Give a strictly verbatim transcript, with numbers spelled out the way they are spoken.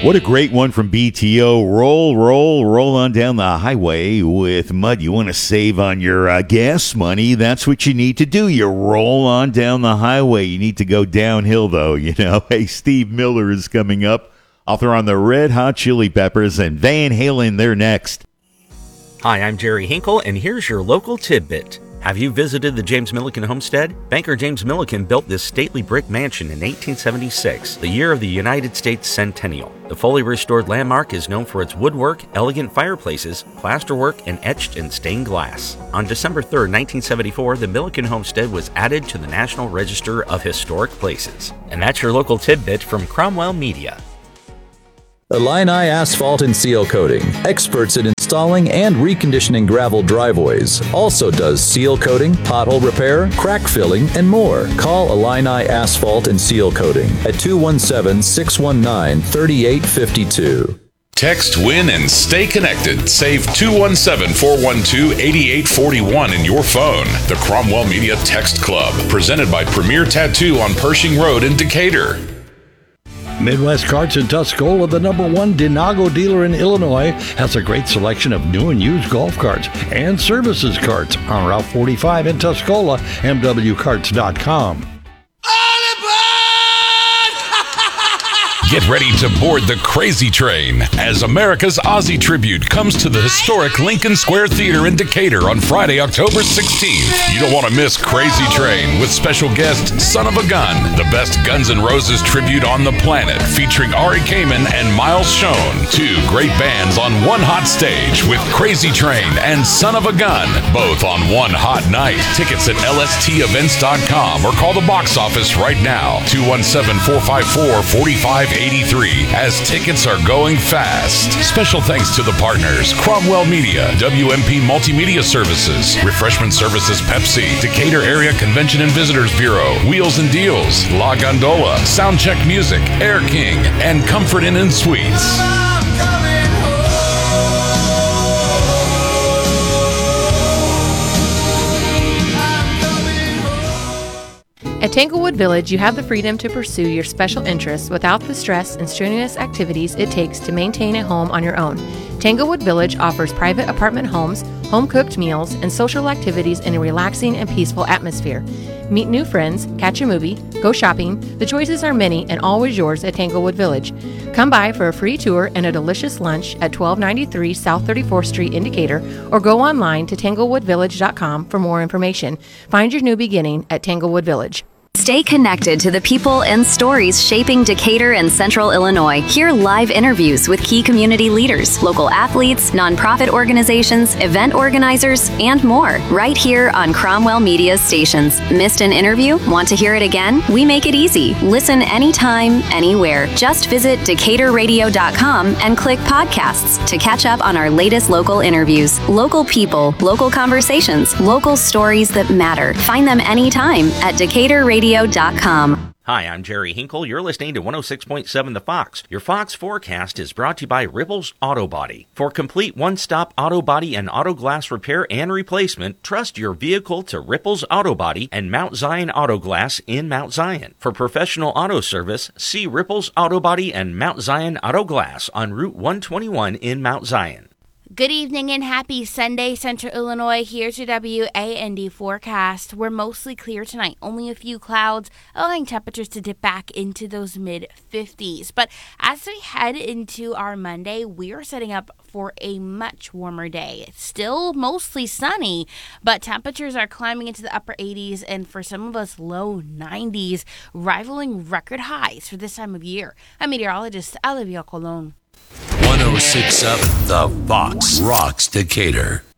What a great one from B T O. Roll, roll, roll on down the highway with mud. You want to save on your uh, gas money. That's what you need to do. You roll on down the highway. You need to go downhill, though, you know. Hey, Steve Miller is coming up. Author on the Red Hot Chili Peppers and Van Halen. They're next. Hi, I'm Jerry Hinkle, and here's your local tidbit. Have you visited the James Milliken homestead? Banker James Milliken built this stately brick mansion in eighteen seventy-six, the year of the United States centennial. The fully restored landmark is known for its woodwork, elegant fireplaces, plasterwork, and etched and stained glass. On December third, nineteen seventy-four, the Milliken homestead was added to the National Register of Historic Places. And that's your local tidbit from Cromwell Media. Illini Asphalt and Seal Coating, experts in installing and reconditioning gravel driveways. Also does seal coating, pothole repair, crack filling, and more. Call Illini Asphalt and Seal Coating at two one seven, six one nine, three eight five two. Text, win, and stay connected. Save two one seven, four one two, eight eight four one in your phone. The Cromwell Media Text Club, presented by Premier Tattoo on Pershing Road in Decatur. Midwest Carts in Tuscola, the number one Denago dealer in Illinois, has a great selection of new and used golf carts and services carts on Route forty-five in Tuscola, m w carts dot com. Get ready to board the Crazy Train as America's Ozzy Tribute comes to the historic Lincoln Square Theater in Decatur on Friday, October sixteenth. You don't want to miss Crazy Train with special guest Son of a Gun, the best Guns N' Roses tribute on the planet, featuring Ari Kamen and Miles Schoen. Two great bands on one hot stage with Crazy Train and Son of a Gun, both on one hot night. Tickets at L S T events dot com or call the box office right now, two one seven, four five four, four five eighty-three, as tickets are going fast. Special thanks to the partners, Cromwell Media, W M P Multimedia Services, Refreshment Services Pepsi, Decatur Area Convention and Visitors Bureau, Wheels and Deals, La Gondola, Soundcheck Music, Air King, and Comfort Inn and Suites. At Tanglewood Village, you have the freedom to pursue your special interests without the stress and strenuous activities it takes to maintain a home on your own. Tanglewood Village offers private apartment homes, home-cooked meals, and social activities in a relaxing and peaceful atmosphere. Meet new friends, catch a movie, go shopping. The choices are many and always yours at Tanglewood Village. Come by for a free tour and a delicious lunch at twelve ninety-three South thirty-fourth Street in Decatur, or go online to tanglewood village dot com for more information. Find your new beginning at Tanglewood Village. Stay connected to the people and stories shaping Decatur and Central Illinois. Hear live interviews with key community leaders, local athletes, nonprofit organizations, event organizers, and more, right here on Cromwell Media stations. Missed an interview? Want to hear it again? We make it easy. Listen anytime, anywhere. Just visit decatur radio dot com and click podcasts to catch up on our latest local interviews. Local people, local conversations, local stories that matter. Find them anytime at decatur radio dot com. Hi, I'm Jerry Hinkle. You're listening to one oh six point seven The Fox. Your Fox forecast is brought to you by Ripples Auto Body. For complete one-stop auto body and auto glass repair and replacement, trust your vehicle to Ripples Auto Body and Mount Zion Auto Glass in Mount Zion. For professional auto service, see Ripples Auto Body and Mount Zion Auto Glass on Route one twenty-one in Mount Zion. Good evening and happy Sunday, Central Illinois. Here's your W A N D forecast. We're mostly clear tonight. Only a few clouds, allowing temperatures to dip back into those mid fifties. But as we head into our Monday, we are setting up for a much warmer day. It's still mostly sunny, but temperatures are climbing into the upper eighties and for some of us low nineties, rivaling record highs for this time of year. I'm meteorologist Olivia Colon. one oh six point seven The Fox rocks Decatur.